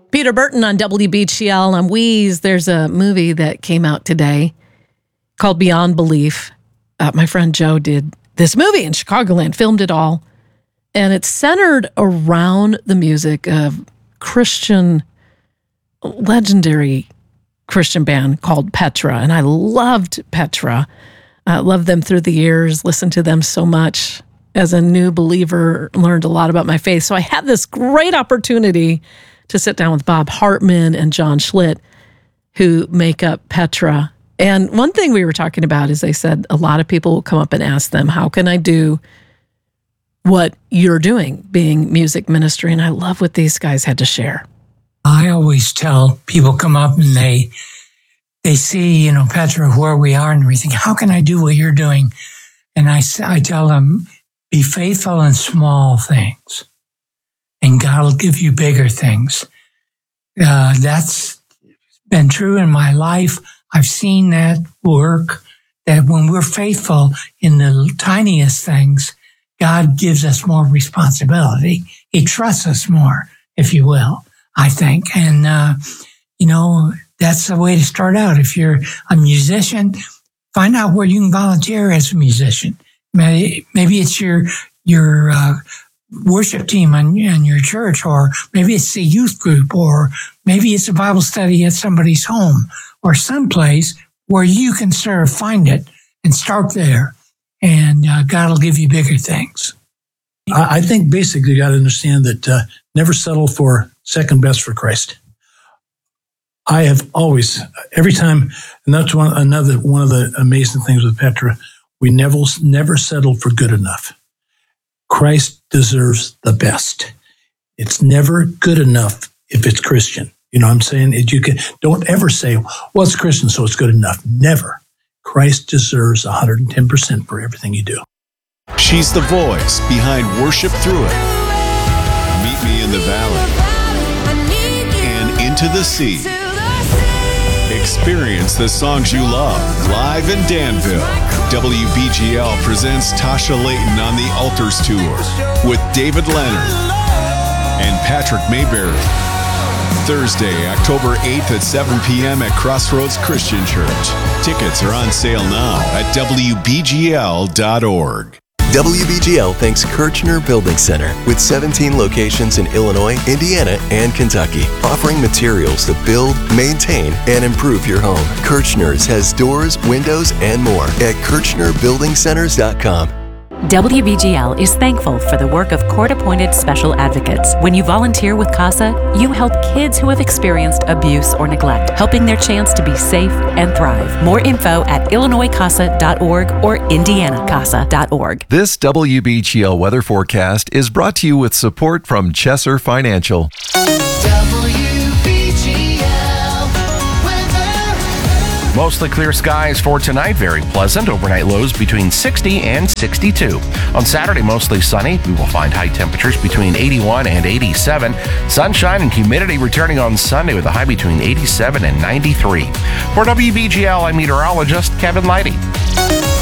Peter Burton on WBGL on Wheeze. There's a movie that came out today called Beyond Belief. My friend Joe did this movie in Chicagoland, filmed it all. And it's centered around the music of legendary Christian band called Petra. And I loved Petra. I loved them through the years, listened to them so much. As a new believer, learned a lot about my faith. So I had this great opportunity to sit down with Bob Hartman and John Schlitt, who make up Petra. And one thing we were talking about is they said a lot of people will come up and ask them, how can I do what you're doing, being music ministry? And I love what these guys had to share. I always tell people come up and they see, Petra, where we are and everything. How can I do what you're doing? And I tell them, be faithful in small things, and God will give you bigger things. That's been true in my life. I've seen that work, that when we're faithful in the tiniest things, God gives us more responsibility. He trusts us more, if you will, I think. And, that's the way to start out. If you're a musician, find out where you can volunteer as a musician. Maybe it's your worship team in your church, or maybe it's a youth group, or maybe it's a Bible study at somebody's home, or someplace where you can serve. Find it and start there, and God will give you bigger things. I think basically you got to understand that never settle for second best for Christ. I have always, every time, and that's one of the amazing things with Petra, we never settled for good enough. Christ deserves the best. It's never good enough if it's Christian. You know what I'm saying? Don't ever say, well, it's Christian, so it's good enough. Never. Christ deserves 110% for everything you do. She's the voice behind Worship Through It, Meet Me in the Valley, and Into the Sea. Experience the songs you love live in Danville. WBGL presents Tasha Layton on the Altars Tour with David Leonard and Patrick Mayberry. Thursday, October 8th at 7 p.m. at Crossroads Christian Church. Tickets are on sale now at WBGL.org. WBGL thanks Kirchner Building Center with 17 locations in Illinois, Indiana, and Kentucky, offering materials to build, maintain, and improve your home. Kirchner's has doors, windows, and more at KirchnerBuildingCenters.com. WBGL is thankful for the work of court-appointed special advocates. When you volunteer with CASA, you help kids who have experienced abuse or neglect, helping their chance to be safe and thrive. More info at IllinoisCASA.org or IndianaCASA.org. This WBGL weather forecast is brought to you with support from Chesser Financial. Mostly clear skies for tonight, very pleasant. Overnight lows between 60 and 62. On Saturday, mostly sunny. We will find high temperatures between 81 and 87. Sunshine and humidity returning on Sunday with a high between 87 and 93. For WBGL, I'm meteorologist Kevin Leidy.